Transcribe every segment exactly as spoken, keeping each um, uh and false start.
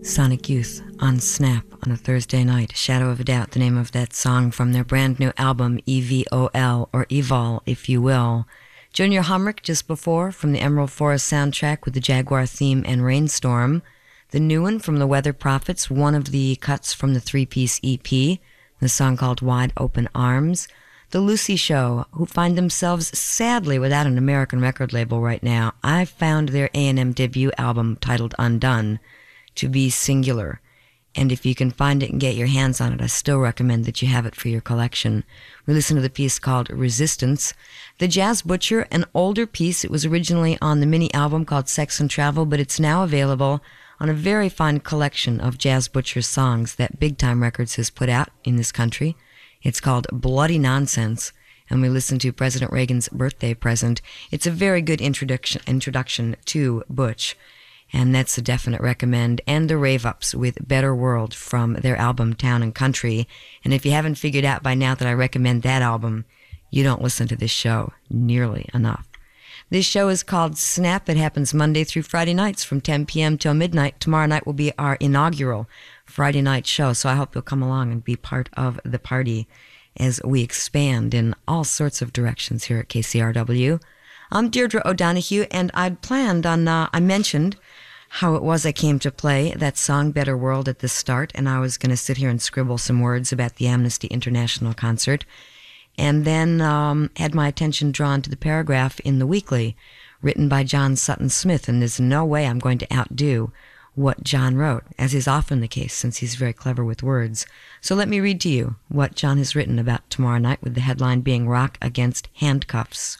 Sonic Youth on Snap on a Thursday night. Shadow of a Doubt, the name of that song from their brand new album, E V O L, or Evol, if you will. Junior Humrick just before from the Emerald Forest soundtrack with the Jaguar theme and Rainstorm. The new one from the Weather Prophets, one of the cuts from the three-piece E P, the song called Wide Open Arms. The Lucy Show, who find themselves sadly without an American record label right now. I found their A and M debut album titled Undone to be singular, and if you can find it and get your hands on it, I still recommend that you have it for your collection. We listened to the piece called Resistance. The Jazz Butcher, an older piece. It was originally on the mini album called Sex and Travel, but it's now available on a very fine collection of Jazz Butcher songs that Big Time Records has put out in this country. It's called Bloody Nonsense, and we listened to President Reagan's birthday present. It's a very good introduction introduction to Butch, and that's a definite recommend. And the Rave Ups with Better World from their album Town and Country. And if you haven't figured out by now that I recommend that album, you don't listen to this show nearly enough. This show is called Snap. It happens Monday through Friday nights from ten p.m. till midnight. Tomorrow night will be our inaugural Friday night show, so I hope you'll come along and be part of the party as we expand in all sorts of directions here at K C R W. I'm Deirdre O'Donoghue, and I'd planned on, uh, I mentioned how it was I came to play that song Better World at the start, and I was going to sit here and scribble some words about the Amnesty International concert, and then um, had my attention drawn to the paragraph in the Weekly written by John Sutton Smith, and there's no way I'm going to outdo what John wrote, as is often the case since he's very clever with words. So let me read to you what John has written about tomorrow night, with the headline being Rock Against Handcuffs.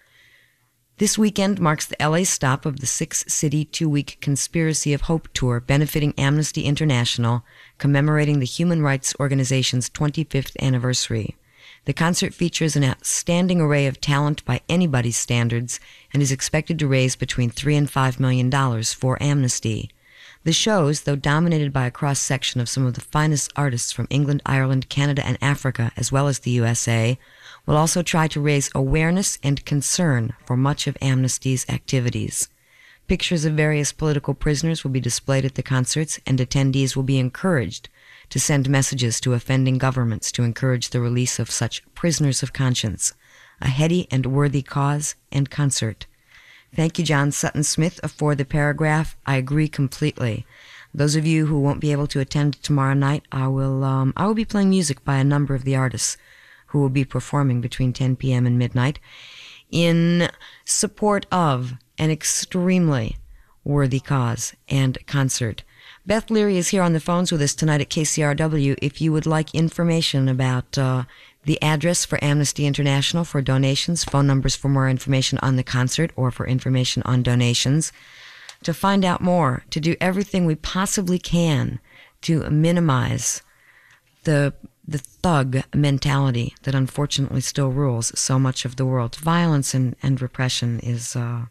This weekend marks the L A stop of the six-city, two-week Conspiracy of Hope tour benefiting Amnesty International, commemorating the human rights organization's twenty-fifth anniversary. The concert features an outstanding array of talent by anybody's standards and is expected to raise between three and five million dollars for Amnesty. The shows, though dominated by a cross-section of some of the finest artists from England, Ireland, Canada, and Africa, as well as the U S A, will also try to raise awareness and concern for much of Amnesty's activities. Pictures of various political prisoners will be displayed at the concerts, and attendees will be encouraged to send messages to offending governments to encourage the release of such prisoners of conscience. A heady and worthy cause and concert. Thank you, John Sutton Smith, for the paragraph. I agree completely. Those of you who won't be able to attend tomorrow night, I will um, I will be playing music by a number of the artists who will be performing between ten p.m. and midnight in support of an extremely worthy cause and concert. Beth Leary is here on the phones with us tonight at K C R W. If you would like information about uh, the address for Amnesty International for donations, phone numbers for more information on the concert or for information on donations, to find out more, to do everything we possibly can to minimize the the thug mentality that unfortunately still rules so much of the world. Violence and, and repression is uh,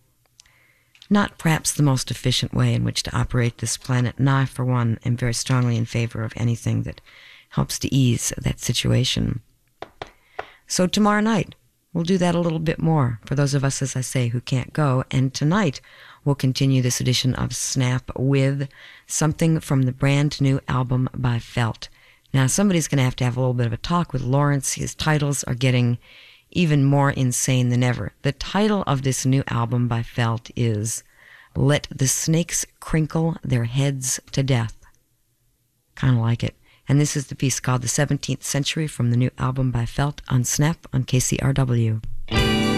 not perhaps the most efficient way in which to operate this planet, and I, for one, am very strongly in favor of anything that helps to ease that situation. So tomorrow night, we'll do that a little bit more for those of us, as I say, who can't go, and tonight we'll continue this edition of Snap with something from the brand new album by Felt. Now, somebody's going to have to have a little bit of a talk with Lawrence. His titles are getting even more insane than ever. The title of this new album by Felt is Let the Snakes Crinkle Their Heads to Death. Kind of like it. And this is the piece called The seventeenth Century from the new album by Felt on Snap on K C R W.